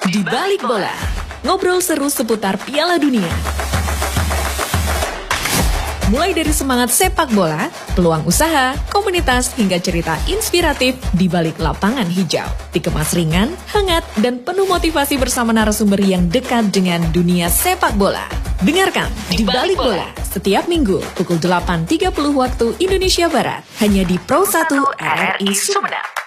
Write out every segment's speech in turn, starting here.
Di Balik Bola, ngobrol seru seputar Piala Dunia. Mulai dari semangat sepak bola, peluang usaha, komunitas, hingga cerita inspiratif di balik lapangan hijau. Dikemas ringan, hangat, dan penuh motivasi bersama narasumber yang dekat dengan dunia sepak bola. Dengarkan Di Balik Bola setiap minggu pukul 8.30 waktu Indonesia Barat, hanya di Pro 1 RRI Sumeneb.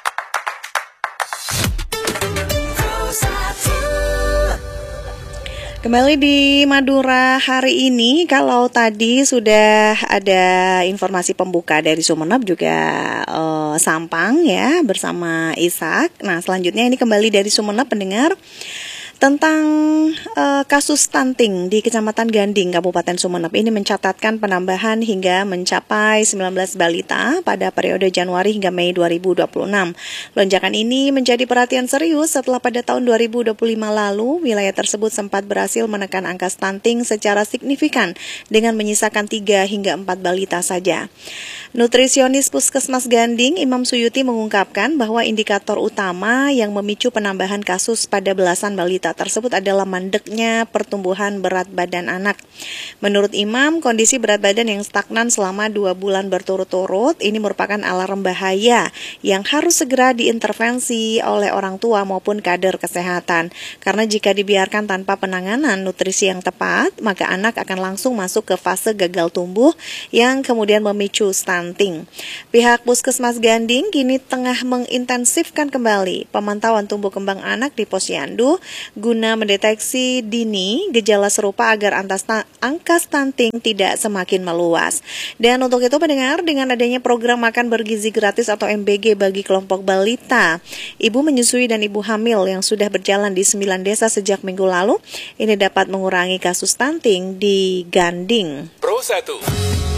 Kembali di Madura hari ini, kalau tadi sudah ada informasi pembuka dari Sumeneb juga Sampang ya bersama Ishak. Nah selanjutnya ini kembali dari Sumeneb pendengar tentang kasus stunting di Kecamatan Ganding, Kabupaten Sumeneb ini mencatatkan penambahan hingga mencapai 19 balita pada periode Januari hingga Mei 2026. Lonjakan ini menjadi perhatian serius setelah pada tahun 2025 lalu wilayah tersebut sempat berhasil menekan angka stunting secara signifikan dengan menyisakan 3 hingga 4 balita saja. Nutrisionis Puskesmas Ganding, Imam Suyuti mengungkapkan bahwa indikator utama yang memicu penambahan kasus pada belasan balita tersebut adalah mandeknya pertumbuhan berat badan anak. Menurut Imam, kondisi berat badan yang stagnan selama 2 bulan berturut-turut ini merupakan alarm bahaya yang harus segera diintervensi oleh orang tua maupun kader kesehatan. Karena jika dibiarkan tanpa penanganan nutrisi yang tepat, maka anak akan langsung masuk ke fase gagal tumbuh yang kemudian memicu stunting. Pihak Puskesmas Ganding kini tengah mengintensifkan kembali pemantauan tumbuh kembang anak di Posyandu guna mendeteksi dini gejala serupa agar angka stunting tidak semakin meluas. Dan untuk itu pendengar, dengan adanya program makan bergizi gratis atau MBG bagi kelompok balita, ibu menyusui dan ibu hamil yang sudah berjalan di 9 desa sejak minggu lalu, ini dapat mengurangi kasus stunting di Ganding. Pro 1